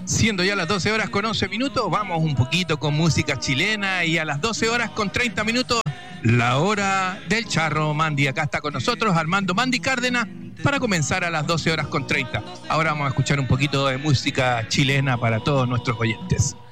Siendo ya las 12 horas con 11 minutos, vamos un poquito con música chilena y a las 12 horas con 30 minutos, la hora del charro Mandy. Acá está con nosotros Armando Mandy Cárdenas para comenzar a las 12 horas con 30. Ahora vamos a escuchar un poquito de música chilena para todos nuestros oyentes.